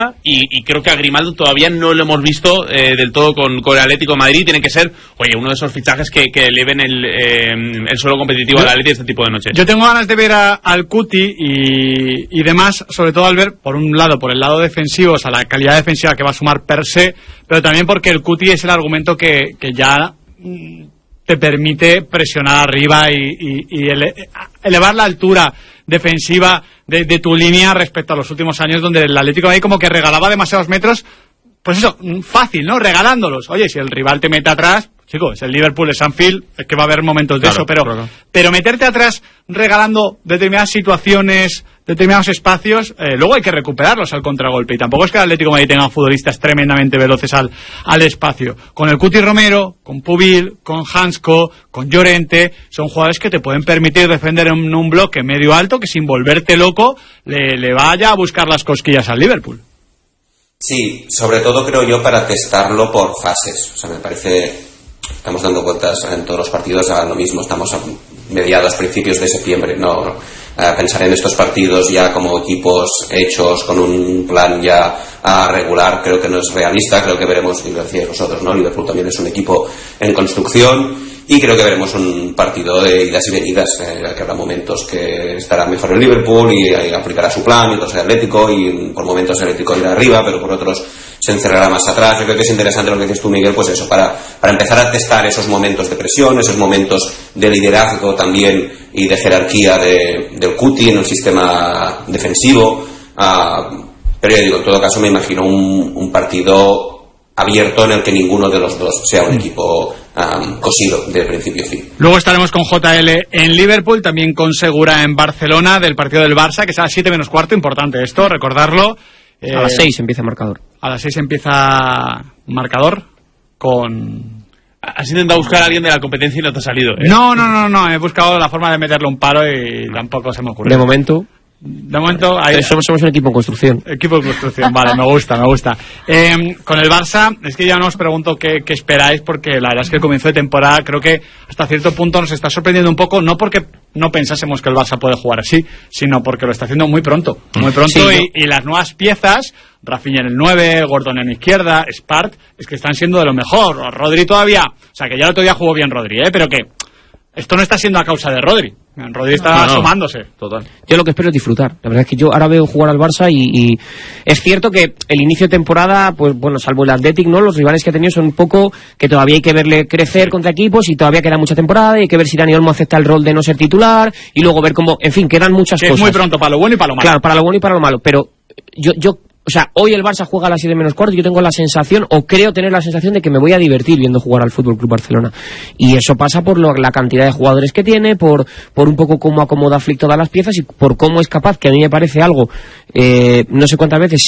y creo que a Grimaldo todavía no lo hemos visto del todo con el Atlético de Madrid. Tiene que ser, uno de esos fichajes que eleven el suelo competitivo al Atlético este tipo de noches. Yo tengo ganas de ver al Cuti y demás, sobre todo al ver, por un lado, por el lado defensivo, o sea, la calidad defensiva que va a sumar per se, pero también porque el Cuti es el argumento que ya te permite presionar arriba y elevar la altura defensiva de tu línea respecto a los últimos años, donde el Atlético de Madrid como que regalaba demasiados metros, pues eso, fácil, ¿no? Regalándolos. Oye, si el rival te mete atrás, chicos, es el Liverpool, es Anfield, es que va a haber momentos de eso, pero meterte atrás regalando determinadas situaciones, determinados espacios, luego hay que recuperarlos al contragolpe, y tampoco es que el Atlético de Madrid tenga futbolistas tremendamente veloces al espacio. Con el Cuti Romero, con Pubil, con Hansko, con Llorente, son jugadores que te pueden permitir defender en un bloque medio alto que sin volverte loco le vaya a buscar las cosquillas al Liverpool. Sí, sobre todo creo yo para testarlo por fases. O sea, me parece, estamos dando cuentas en todos los partidos a lo mismo, estamos a mediados, principios de septiembre, no pensar en estos partidos ya como equipos hechos con un plan ya regular creo que no es realista. Creo que veremos, y lo decíais vosotros, ¿no? Liverpool también es un equipo en construcción y creo que veremos un partido de idas y venidas, que habrá momentos que estará mejor el Liverpool y aplicará su plan, y otros el Atlético, y por momentos el Atlético irá arriba, pero por otros se encerrará más atrás. Yo creo que es interesante lo que dices tú, Miguel, pues eso, para empezar a testar esos momentos de presión, esos momentos de liderazgo también y de jerarquía del Cuti en el sistema defensivo. Pero ya digo, en todo caso me imagino un partido abierto en el que ninguno de los dos sea un equipo cosido de principio a fin. Luego estaremos con JL en Liverpool, también con Segura en Barcelona, del partido del Barça, que es a las 7 menos cuarto, importante esto, recordarlo. A las 6 empieza el marcador. A las 6 empieza marcador con... Has intentado buscar a alguien de la competencia y no te ha salido, ¿eh? No, he buscado la forma de meterle un palo y tampoco se me ocurre. De momento somos un equipo en construcción. Equipo en construcción, vale, me gusta. Con el Barça, es que ya no os pregunto qué esperáis, porque la verdad es que el comienzo de temporada creo que hasta cierto punto nos está sorprendiendo un poco, no porque no pensásemos que el Barça puede jugar así, sino porque lo está haciendo muy pronto, sí, y las nuevas piezas, Rafinha en el 9, Gordon en la izquierda, Spart, es que están siendo de lo mejor. Rodri todavía, o sea que ya el otro día jugó bien Rodri, pero que esto no está siendo a causa de Rodri. Rodri está sumándose. Total. Yo lo que espero es disfrutar. La verdad es que yo ahora veo jugar al Barça y es cierto que el inicio de temporada, pues bueno, salvo el Athletic, ¿no? Los rivales que ha tenido son un poco que todavía hay que verle crecer contra equipos y todavía queda mucha temporada y hay que ver si Dani Olmo acepta el rol de no ser titular y luego ver cómo, en fin, quedan muchas cosas. Es muy pronto para lo bueno y para lo malo. Claro, para lo bueno y para lo malo, pero yo o sea, hoy el Barça juega a las 7 menos cuarto y yo tengo la sensación, o creo tener la sensación, de que me voy a divertir viendo jugar al Fútbol Club Barcelona. Y eso pasa por la cantidad de jugadores que tiene, por un poco cómo acomoda Flick todas las piezas y por cómo es capaz, que a mí me parece algo, no sé cuántas veces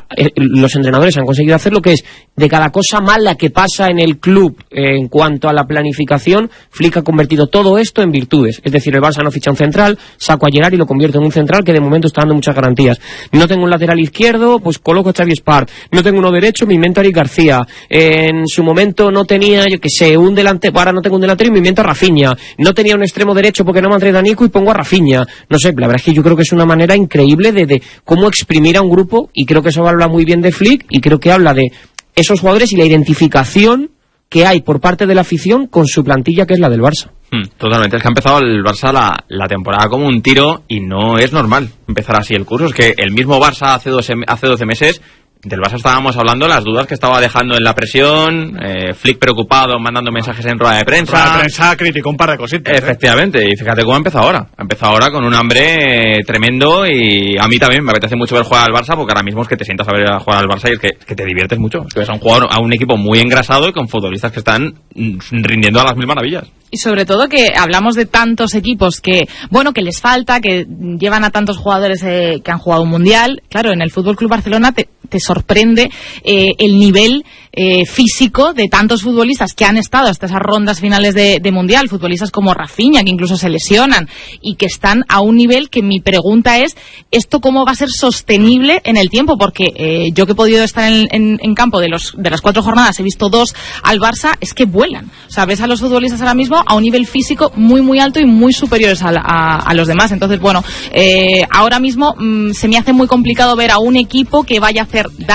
los entrenadores han conseguido hacer, lo que es de cada cosa mala que pasa en el club en cuanto a la planificación, Flick ha convertido todo esto en virtudes. Es decir, el Barça no ficha un central, saco a Gerard y lo convierto en un central que de momento está dando muchas garantías. No tengo un lateral izquierdo, pues coloco a Xavi Spart. No tengo uno derecho, me invento a Eric García. En su momento no tenía, yo que sé, un delantero, ahora no tengo un delantero y me invento a Rafinha. No tenía un extremo derecho porque no me han traído a Nico y pongo a Rafinha. No sé, la verdad es que yo creo que es una manera increíble de cómo exprimir a un grupo, y creo que eso habla muy bien de Flick y creo que habla de esos jugadores y la identificación que hay por parte de la afición con su plantilla, que es la del Barça. Totalmente, es que ha empezado el Barça la temporada como un tiro y no es normal empezar así el curso. Es que el mismo Barça hace 12 meses, del Barça estábamos hablando, las dudas que estaba dejando en la presión, Flick preocupado, mandando mensajes en rueda de prensa. La prensa criticó un par de cositas. Efectivamente, y fíjate cómo ha empezado ahora. Ha empezado ahora con un hambre tremendo, y a mí también me apetece mucho ver jugar al Barça, porque ahora mismo es que te sientas a ver jugar al Barça y es que te diviertes mucho. Es que ves a un equipo muy engrasado y con futbolistas que están rindiendo a las mil maravillas. Y sobre todo que hablamos de tantos equipos que les falta, que llevan a tantos jugadores que han jugado un mundial. Claro, en el Fútbol Club Barcelona te sorprende el nivel físico de tantos futbolistas que han estado hasta esas rondas finales de Mundial, futbolistas como Rafinha, que incluso se lesionan y que están a un nivel que mi pregunta es, ¿esto cómo va a ser sostenible en el tiempo? Porque yo que he podido estar en campo de las 4 jornadas, he visto 2 al Barça, es que vuelan. O sea, ves a los futbolistas ahora mismo a un nivel físico muy, muy alto y muy superiores a los demás. Entonces, bueno, ahora mismo se me hace muy complicado ver a un equipo que vaya a hacer